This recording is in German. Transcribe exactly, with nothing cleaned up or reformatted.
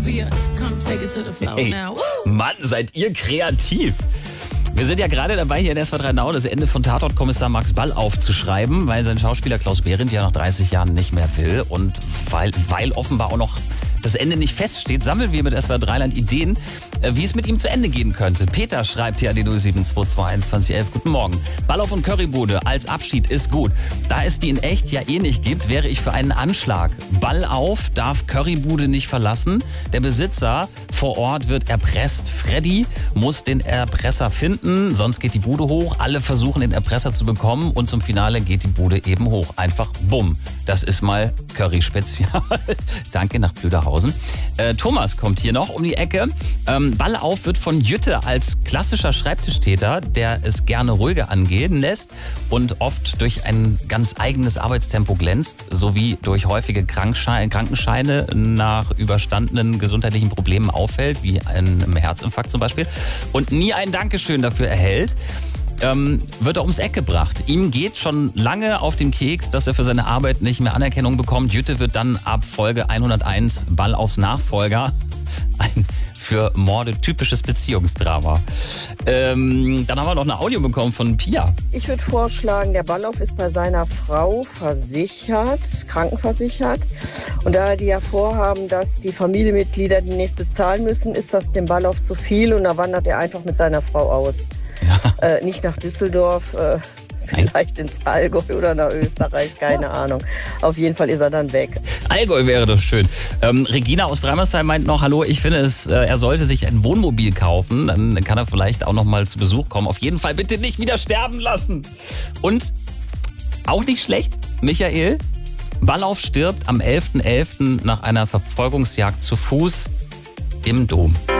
Hey, Mann, seid ihr kreativ. Wir sind ja gerade dabei, hier in S W R drei Now das Ende von Tatort-Kommissar Max Ball aufzuschreiben, weil sein Schauspieler Klaus Behrendt ja nach dreißig Jahren nicht mehr will. Und weil, weil offenbar auch noch das Ende nicht feststeht, sammeln wir mit S W R drei Land Ideen, wie es mit ihm zu Ende gehen könnte. Peter schreibt hier an die null sieben zwei zwei eins zwanzig elf. Guten Morgen. Ballauf und Currybude als Abschied ist gut. Da es die in echt ja eh nicht gibt, wäre ich für einen Anschlag. Ballauf darf Currybude nicht verlassen. Der Besitzer vor Ort wird erpresst. Freddy muss den Erpresser finden, sonst geht die Bude hoch. Alle versuchen, den Erpresser zu bekommen und zum Finale geht die Bude eben hoch. Einfach bumm. Das ist mal Curry-Spezial. Danke nach Blöderhausen. Äh, Thomas kommt hier noch um die Ecke. Ähm, Ballauf wird von Jütte als klassischer Schreibtischtäter, der es gerne ruhiger angehen lässt und oft durch ein ganz eigenes Arbeitstempo glänzt, sowie durch häufige Krankscheine, Krankenscheine nach überstandenen gesundheitlichen Problemen auffällt, wie einem Herzinfarkt zum Beispiel, und nie ein Dankeschön dafür erhält. Ähm, wird er ums Eck gebracht. Ihm geht schon lange auf den Keks, dass er für seine Arbeit nicht mehr Anerkennung bekommt. Jütte wird dann ab Folge hunderteins Ballaufs Nachfolger. Ein für Morde typisches Beziehungsdrama. Ähm, dann haben wir noch eine Audio bekommen von Pia. Ich würde vorschlagen, der Ballauf ist bei seiner Frau versichert, krankenversichert. Und da die ja vorhaben, dass die Familienmitglieder demnächst bezahlen müssen, ist das dem Ballauf zu viel und da wandert er einfach mit seiner Frau aus. Ja. Äh, nicht nach Düsseldorf, äh, vielleicht ins Allgäu oder nach Österreich, keine Ahnung. Auf jeden Fall ist er dann weg. Allgäu wäre doch schön. Ähm, Regina aus Breimersheim meint noch, hallo, ich finde es, äh, er sollte sich ein Wohnmobil kaufen, dann kann er vielleicht auch noch mal zu Besuch kommen. Auf jeden Fall bitte nicht wieder sterben lassen. Und auch nicht schlecht, Michael, Ballauf stirbt am elften elften nach einer Verfolgungsjagd zu Fuß im Dom.